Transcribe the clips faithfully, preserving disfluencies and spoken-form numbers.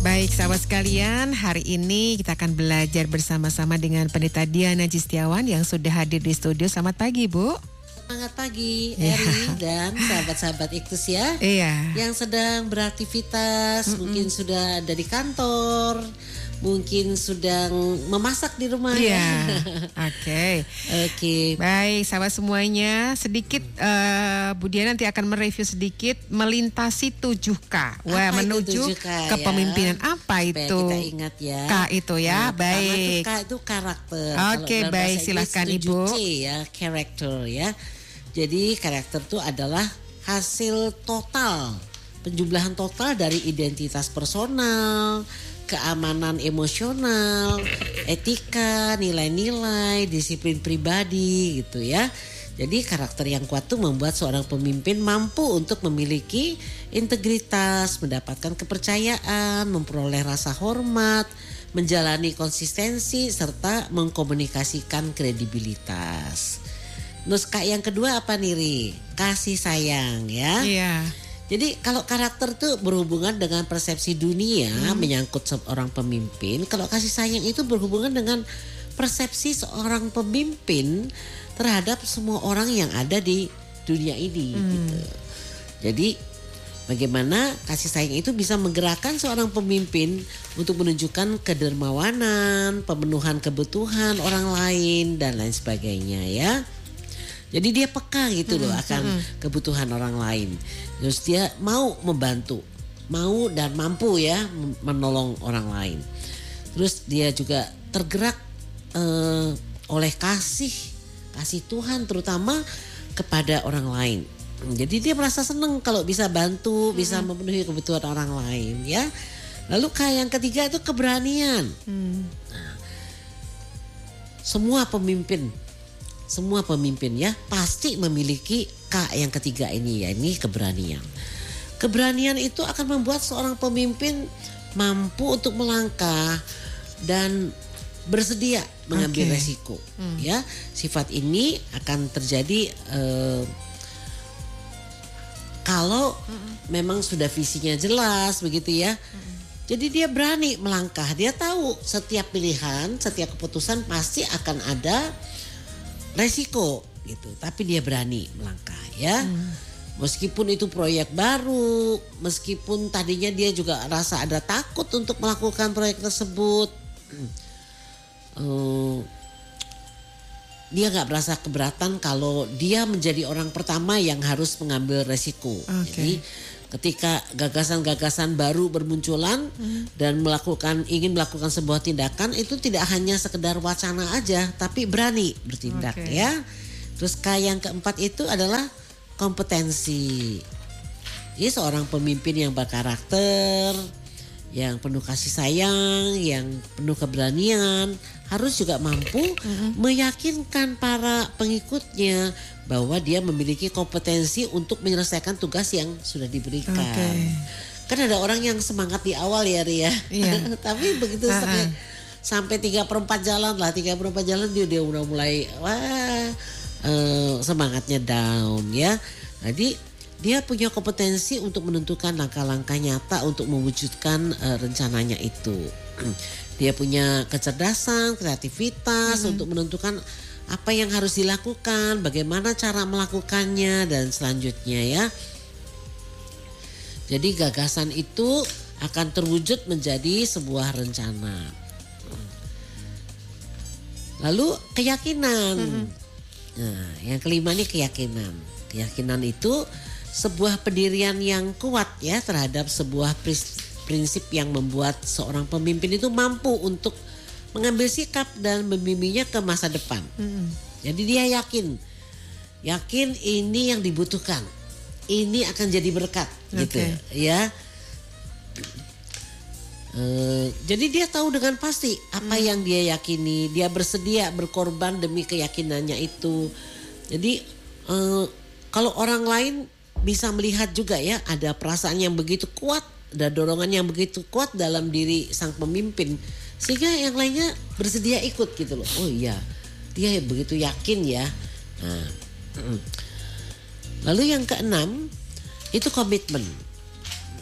Baik sahabat sekalian, hari ini kita akan belajar bersama-sama dengan Pendeta Diana Jistiawan yang sudah hadir di studio. Selamat pagi Bu. Semangat pagi Eri dan sahabat-sahabat Iktus ya. Iya. Yang sedang beraktivitas, Mm-mm. mungkin sudah ada di kantor, mungkin sedang memasak di rumah. Iya. Ya. Oke. Oke. Baik sahabat semuanya, sedikit uh, Bu Diana nanti akan mereview sedikit melintasi tujuh K. Wah, Apa menuju tujuh K, kepemimpinan. Ya? Apa Supaya itu? Kita ingat ya. K itu ya. Nah, baik. K itu karakter. Oke, baik, silakan Ibu. C ya, character ya. Jadi karakter itu adalah hasil total, penjumlahan total dari identitas personal, keamanan emosional, etika, nilai-nilai, disiplin pribadi gitu ya. Jadi karakter yang kuat itu membuat seorang pemimpin mampu untuk memiliki integritas, mendapatkan kepercayaan, memperoleh rasa hormat, menjalani konsistensi, serta mengkomunikasikan kredibilitas. Terus Kak yang kedua apa nih Ri? Kasih sayang ya. Iya. Jadi kalau karakter tuh berhubungan dengan persepsi dunia, hmm. menyangkut seorang pemimpin. Kalau kasih sayang itu berhubungan dengan persepsi seorang pemimpin terhadap semua orang yang ada di dunia ini hmm. gitu. Jadi bagaimana kasih sayang itu bisa menggerakkan seorang pemimpin untuk menunjukkan kedermawanan, pemenuhan kebutuhan orang lain dan lain sebagainya ya. Jadi dia peka gitu loh mm-hmm. akan mm-hmm. kebutuhan orang lain. Terus dia mau membantu, mau dan mampu ya menolong orang lain. Terus dia juga tergerak uh, oleh kasih, kasih Tuhan terutama kepada orang lain. Jadi dia merasa senang kalau bisa bantu, mm-hmm. bisa memenuhi kebutuhan orang lain ya. Lalu kayak yang ketiga itu keberanian. Mm. Nah, semua pemimpin Semua pemimpin ya pasti memiliki K yang ketiga ini ya, ini keberanian. Keberanian itu akan membuat seorang pemimpin mampu untuk melangkah dan bersedia mengambil okay. resiko. Hmm. Ya, sifat ini akan terjadi eh, kalau hmm. memang sudah visinya jelas begitu ya. Hmm. Jadi dia berani melangkah, dia tahu setiap pilihan, setiap keputusan pasti akan ada resiko gitu, tapi dia berani melangkah ya. Hmm. Meskipun itu proyek baru, meskipun tadinya dia juga rasa ada takut untuk melakukan proyek tersebut, hmm. uh, dia nggak merasa keberatan kalau dia menjadi orang pertama yang harus mengambil resiko. Okay. Jadi ketika gagasan-gagasan baru bermunculan hmm. dan melakukan ingin melakukan sebuah tindakan itu tidak hanya sekedar wacana aja tapi berani bertindak okay. ya. Terus K yang keempat itu adalah kompetensi. Ini seorang pemimpin yang berkarakter, yang penuh kasih sayang, yang penuh keberanian, harus juga mampu hmm. meyakinkan para pengikutnya bahwa dia memiliki kompetensi untuk menyelesaikan tugas yang sudah diberikan. Okay. Kan ada orang yang semangat di awal ya Ria. Iya. Tapi begitu uh-huh. sampai sampai tiga per empat jalan lah, tiga per empat jalan dia dia udah mulai wah uh, semangatnya down ya. Jadi dia punya kompetensi untuk menentukan langkah-langkah nyata untuk mewujudkan uh, rencananya itu. Dia punya kecerdasan, kreativitas hmm. untuk menentukan apa yang harus dilakukan, bagaimana cara melakukannya dan selanjutnya ya. Jadi gagasan itu akan terwujud menjadi sebuah rencana. Lalu keyakinan. Mm-hmm. Nah, yang kelima ini keyakinan. Keyakinan itu sebuah pendirian yang kuat ya terhadap sebuah prinsip yang membuat seorang pemimpin itu mampu untuk mengambil sikap dan membimbingnya ke masa depan. Mm-hmm. Jadi dia yakin, yakin ini yang dibutuhkan, ini akan jadi berkat, okay. gitu ya. E, jadi dia tahu dengan pasti apa mm. yang dia yakini, dia bersedia berkorban demi keyakinannya itu. Jadi e, kalau orang lain bisa melihat juga ya, ada perasaan yang begitu kuat, ada dorongan yang begitu kuat dalam diri sang pemimpin. Sehingga yang lainnya bersedia ikut gitu loh. Oh iya, dia begitu yakin ya. Nah, lalu yang keenam itu komitmen.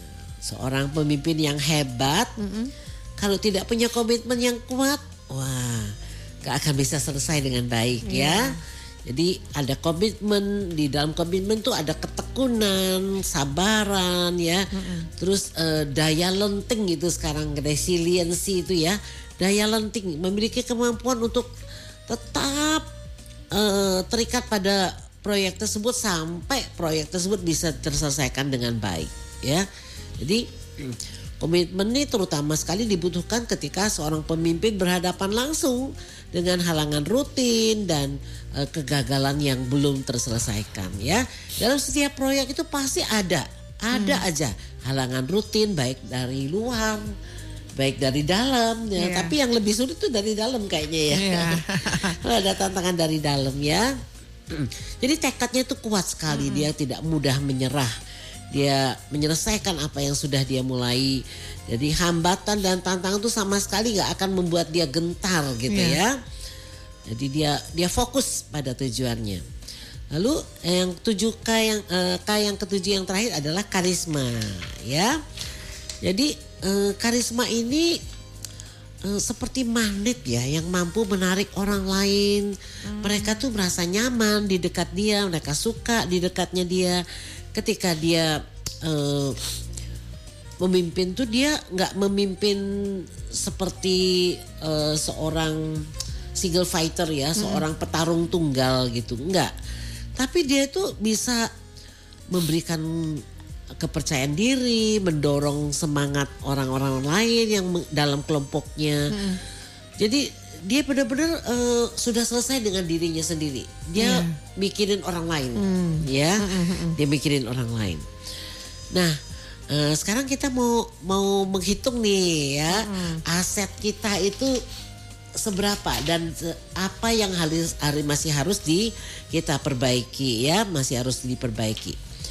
Seorang pemimpin yang hebat, mm-hmm. kalau tidak punya komitmen yang kuat, wah, gak akan bisa selesai dengan baik yeah. ya. Jadi ada komitmen, di dalam komitmen tuh ada ketekunan, sabaran ya. Mm-hmm. Terus uh, daya lenting gitu sekarang, resiliensi itu ya. Daya lenting, memiliki kemampuan untuk tetap uh, terikat pada proyek tersebut sampai proyek tersebut bisa terselesaikan dengan baik ya. Jadi komitmen ini terutama sekali dibutuhkan ketika seorang pemimpin berhadapan langsung dengan halangan rutin dan uh, kegagalan yang belum terselesaikan ya. Dalam setiap proyek itu pasti ada, ada hmm. aja halangan rutin baik dari luar, baik dari dalam ya. Yeah. Tapi yang lebih sulit itu dari dalam kayaknya ya. Yeah. Ada tantangan dari dalam ya. Jadi tekadnya itu kuat sekali, hmm. dia tidak mudah menyerah. Dia menyelesaikan apa yang sudah dia mulai. Jadi hambatan dan tantangan itu sama sekali gak akan membuat dia gentar gitu yeah. ya. Jadi dia dia fokus pada tujuannya. Lalu yang tujuh K yang eh, K yang ketujuh yang terakhir adalah karisma ya. Jadi eh, karisma ini eh, seperti magnet ya yang mampu menarik orang lain. Hmm. Mereka tuh merasa nyaman di dekat dia, mereka suka di dekatnya dia. Ketika dia uh, memimpin tuh dia nggak memimpin seperti uh, seorang single fighter ya, hmm. seorang petarung tunggal gitu, enggak. Tapi dia tuh bisa memberikan kepercayaan diri, mendorong semangat orang-orang lain yang dalam kelompoknya. Hmm. Jadi dia benar-benar uh, sudah selesai dengan dirinya sendiri. Dia yeah. mikirin orang lain, mm. ya. Mm-hmm. Dia mikirin orang lain. Nah, uh, sekarang kita mau mau menghitung nih, ya, mm. aset kita itu seberapa dan apa yang harus masih harus di kita perbaiki, ya, masih harus diperbaiki.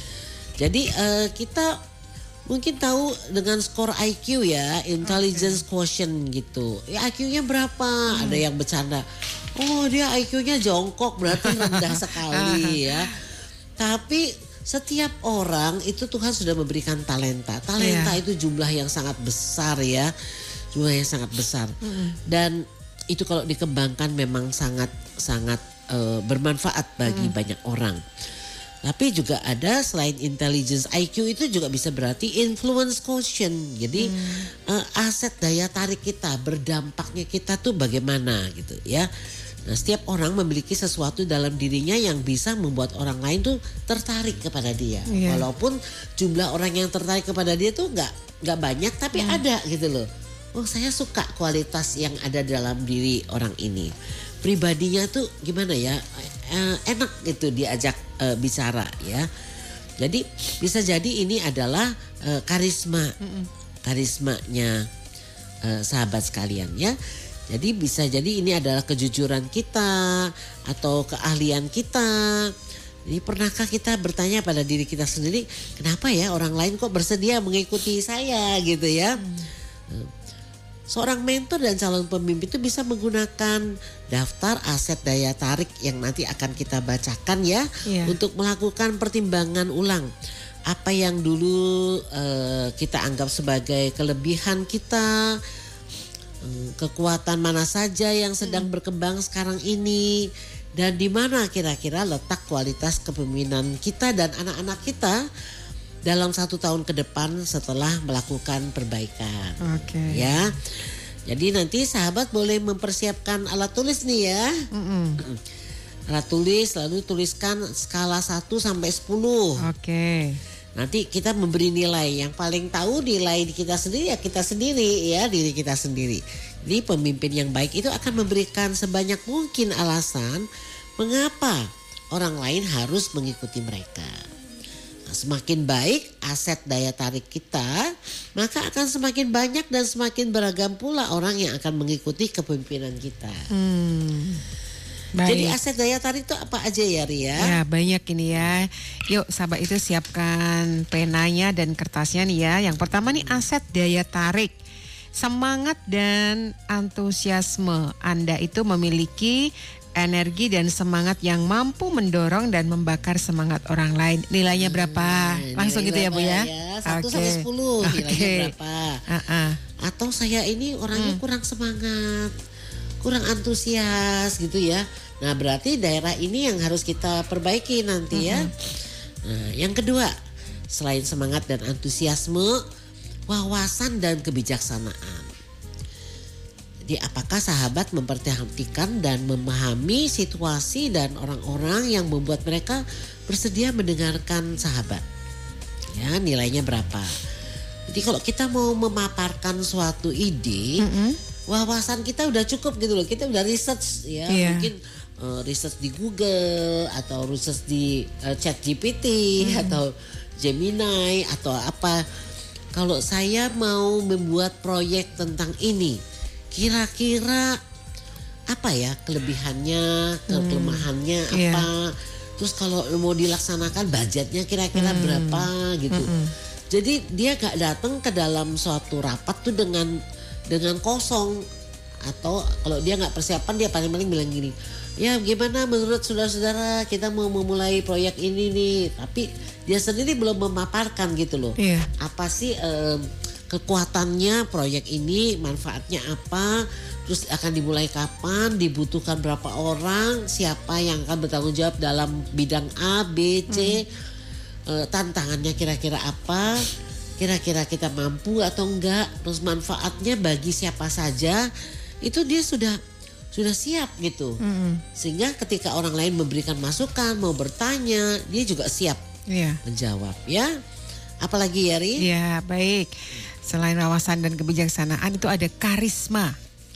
Jadi uh, kita mungkin tahu dengan skor I Q ya, intelligence okay. quotient gitu. Ya I Q-nya berapa? Hmm. Ada yang bercanda, oh dia I Q-nya jongkok berarti rendah sekali ya. Tapi setiap orang itu Tuhan sudah memberikan talenta. Talenta yeah. itu jumlah yang sangat besar ya, jumlah yang sangat besar. Hmm. Dan itu kalau dikembangkan memang sangat sangat uh, bermanfaat bagi hmm. banyak orang. Tapi juga ada selain intelligence I Q itu juga bisa berarti influence quotient. Jadi hmm. uh, aset daya tarik kita, berdampaknya kita tuh bagaimana gitu ya. Nah, setiap orang memiliki sesuatu dalam dirinya yang bisa membuat orang lain tuh tertarik kepada dia. Yeah. Walaupun jumlah orang yang tertarik kepada dia tuh nggak nggak banyak, tapi hmm. ada gitu loh. Oh, saya suka kualitas yang ada dalam diri orang ini. Pribadinya tuh gimana ya, uh, enak gitu diajak uh, bicara ya. Jadi bisa jadi ini adalah uh, karisma, Mm-mm. karismanya uh, sahabat sekalian ya. Jadi bisa jadi ini adalah kejujuran kita atau keahlian kita. Jadi pernahkah kita bertanya pada diri kita sendiri, kenapa ya orang lain kok bersedia mengikuti saya gitu ya. Hmm. Seorang mentor dan calon pemimpin itu bisa menggunakan daftar aset daya tarik yang nanti akan kita bacakan ya, yeah. untuk melakukan pertimbangan ulang. Apa yang dulu uh, kita anggap sebagai kelebihan kita, um, kekuatan mana saja yang sedang hmm. berkembang sekarang ini, dan di mana kira-kira letak kualitas kepemimpinan kita dan anak-anak kita dalam satu tahun ke depan setelah melakukan perbaikan. Oke. Okay. Ya. Jadi nanti sahabat boleh mempersiapkan alat tulis nih ya. Mm-mm. Alat tulis, lalu tuliskan skala satu sampai sepuluh. Oke. Okay. Nanti kita memberi nilai. Yang paling tahu nilai kita sendiri ya kita sendiri ya, diri kita sendiri. Jadi pemimpin yang baik itu akan memberikan sebanyak mungkin alasan mengapa orang lain harus mengikuti mereka. Semakin baik aset daya tarik kita, maka akan semakin banyak dan semakin beragam pula orang yang akan mengikuti kepemimpinan kita. Hmm, Jadi aset daya tarik itu apa aja ya Ria? Ya banyak ini ya. Yuk sahabat itu siapkan penanya dan kertasnya nih ya. Yang pertama nih aset daya tarik. Semangat dan antusiasme Anda itu memiliki energi dan semangat yang mampu mendorong dan membakar semangat orang lain. Nilainya berapa? Hmm, Langsung gitu ya Bu ya? ya satu sampai sepuluh nilainya okay. berapa? Uh-uh. Atau saya ini orangnya hmm. kurang semangat, kurang antusias gitu ya. Nah berarti daerah ini yang harus kita perbaiki nanti ya. Nah, yang kedua, selain semangat dan antusiasme, wawasan dan kebijaksanaan. Jadi apakah sahabat memperhatikan dan memahami situasi dan orang-orang yang membuat mereka bersedia mendengarkan sahabat? Ya, nilainya berapa? Jadi kalau kita mau memaparkan suatu ide, mm-hmm. wawasan kita udah cukup gitu loh. Kita udah research ya, yeah. mungkin uh, research di Google atau research di uh, ChatGPT mm. atau Gemini atau apa. Kalau saya mau membuat proyek tentang ini, kira-kira apa ya kelebihannya, kelemahannya hmm, apa? Yeah. Terus kalau mau dilaksanakan budgetnya kira-kira hmm. berapa gitu. Hmm. Jadi dia gak datang ke dalam suatu rapat tuh dengan dengan kosong. Atau kalau dia gak persiapan dia paling-paling bilang gini, ya gimana menurut saudara-saudara kita mau memulai proyek ini nih. Tapi dia sendiri belum memaparkan gitu loh. Yeah. Apa sih um, kekuatannya proyek ini, manfaatnya apa, terus akan dimulai kapan, dibutuhkan berapa orang, siapa yang akan bertanggung jawab dalam bidang A, B, C, hmm. uh, tantangannya kira-kira apa, kira-kira kita mampu atau enggak, terus manfaatnya bagi siapa saja, itu dia sudah sudah siap gitu. Hmm. Sehingga ketika orang lain memberikan masukan, mau bertanya, dia juga siap yeah. menjawab ya. Apalagi ya Ri? Ya baik. Selain wawasan dan kebijaksanaan itu ada karisma.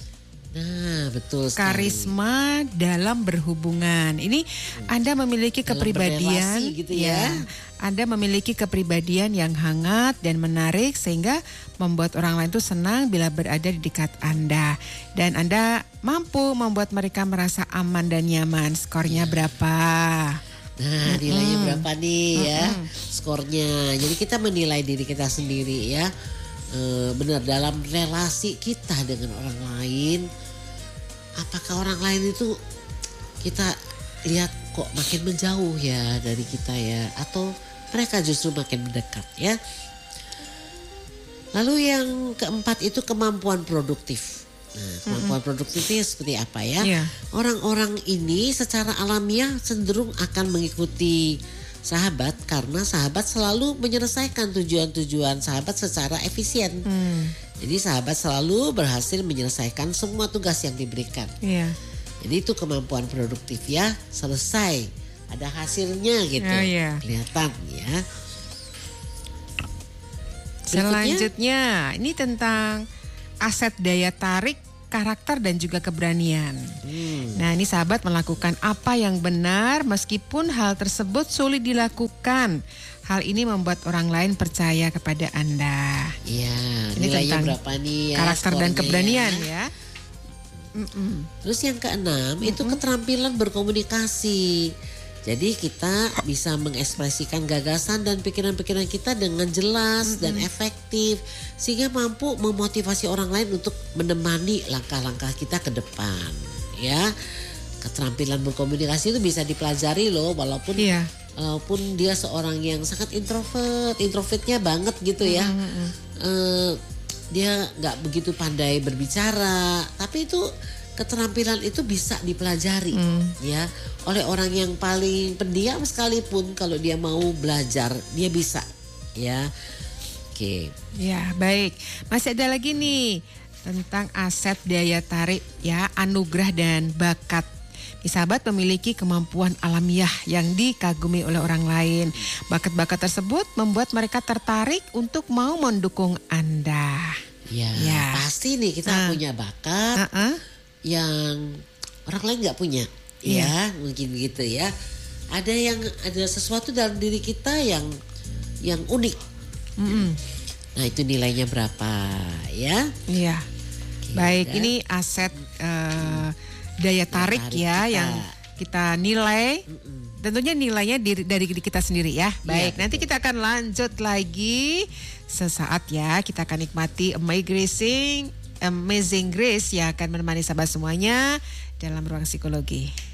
Nah betul sekali. Karisma dalam berhubungan. Ini Anda memiliki dalam kepribadian gitu ya. ya. Anda memiliki kepribadian yang hangat dan menarik sehingga membuat orang lain itu senang bila berada di dekat Anda. Dan Anda mampu membuat mereka merasa aman dan nyaman. Skornya ya. berapa? Nah nilainya mm-hmm. berapa nih ya mm-hmm. skornya. Jadi kita menilai diri kita sendiri ya. E, benar dalam relasi kita dengan orang lain. Apakah orang lain itu kita lihat kok makin menjauh ya dari kita ya. Atau mereka justru makin mendekat ya. Lalu yang keempat itu kemampuan produktif. Nah, kemampuan mm-hmm. produktifnya seperti apa ya? Yeah. Orang-orang ini secara alamiah cenderung akan mengikuti sahabat karena sahabat selalu menyelesaikan tujuan-tujuan sahabat secara efisien. Mm. Jadi sahabat selalu berhasil menyelesaikan semua tugas yang diberikan. Yeah. Jadi itu kemampuan produktif ya, selesai, ada hasilnya gitu, oh, yeah. kelihatan ya. Selanjutnya ini tentang aset daya tarik, karakter dan juga keberanian. Hmm. Nah ini sahabat melakukan apa yang benar meskipun hal tersebut sulit dilakukan. Hal ini membuat orang lain percaya kepada Anda. Iya. Ini tentang berapa nih ya, karakter dan keberanian ya. ya. Terus yang keenam Mm-mm. itu keterampilan berkomunikasi. Jadi kita bisa mengekspresikan gagasan dan pikiran-pikiran kita dengan jelas mm-hmm. dan efektif. Sehingga mampu memotivasi orang lain untuk menemani langkah-langkah kita ke depan. Ya, keterampilan berkomunikasi itu bisa dipelajari loh. Walaupun yeah. walaupun dia seorang yang sangat introvert. Introvertnya banget gitu ya. Mm-hmm. Uh, dia gak begitu pandai berbicara. Tapi itu keterampilan itu bisa dipelajari mm. ya oleh orang yang paling pendiam sekalipun. Kalau dia mau belajar dia bisa ya. Oke. Ya baik, masih ada lagi nih tentang aset daya tarik ya, anugerah dan bakat. Sahabat memiliki kemampuan alamiah yang dikagumi oleh orang lain. Bakat-bakat tersebut membuat mereka tertarik untuk mau mendukung Anda. Ya, ya. Pasti nih kita uh. punya bakat uh-uh. yang orang lain nggak punya, yeah. ya mungkin begitu ya. Ada yang ada sesuatu dalam diri kita yang yang unik. Mm-hmm. Nah itu nilainya berapa ya? Iya. Yeah. Baik, ini aset uh, daya tarik, tarik ya kita. Yang kita nilai. Mm-mm. Tentunya nilainya dari, dari diri kita sendiri ya. Baik, yeah, nanti kita akan lanjut lagi sesaat ya. Kita akan nikmati Amazing Amazing Grace yang akan menemani sahabat semuanya dalam ruang psikologi.